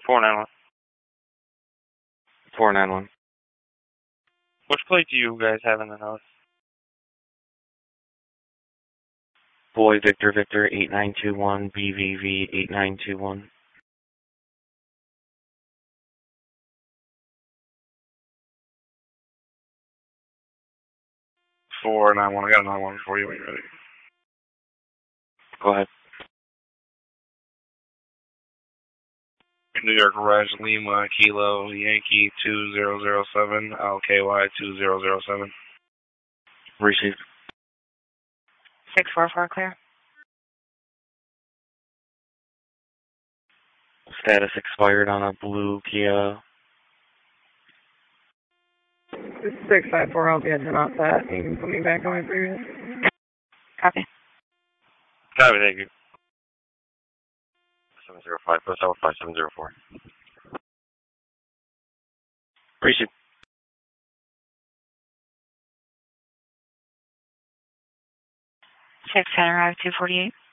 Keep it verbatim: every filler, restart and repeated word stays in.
four nine one. four nine one. Which plate do you guys have in the nose? Boy Victor Victor eight nine two one, B V V eight nine two one. four nine one. I got another one for you when you're ready. Go ahead. New York Reg Lima Kilo Yankee two zero zero seven L K Y two zero zero seven. Received. six four four clear. Status expired on a blue Kia. six five four, I'll be at them outside. You can put me back on my previous. Copy. Copy, thank you. seven zero five, post out five seven zero four. Received. six ten arrive two forty-eight.